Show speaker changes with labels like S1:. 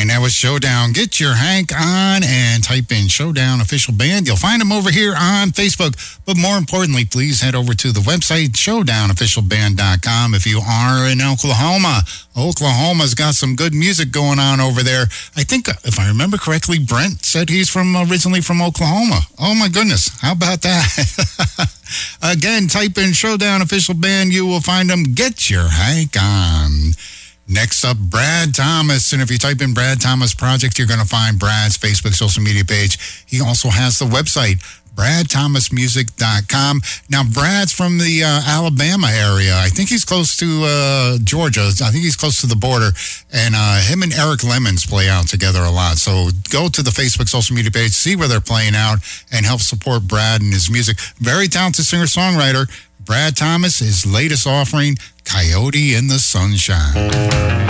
S1: And that was Showdown. Get your Hank on and type in Showdown Official Band. You'll find them over here on Facebook. But more importantly, please head over to the website, showdownofficialband.com. If you are in Oklahoma, Oklahoma's got some good music going on over there. I think, if I remember correctly, Brent said he's originally from Oklahoma. Oh, my goodness. How about that? Again, type in Showdown Official Band. You will find them. Get your Hank on. Next up, Brad Thomas. And if you type in Brad Thomas Project, you're going to find Brad's Facebook social media page. He also has the website, bradthomasmusic.com. Now, Brad's from the Alabama area. I think he's close to Georgia. I think he's close to the border. And him and Eric Lemons play out together a lot. So go to the Facebook social media page, see where they're playing out, and help support Brad and his music. Very talented singer-songwriter. Brad Thomas, his latest offering, Coyote in the Sunshine.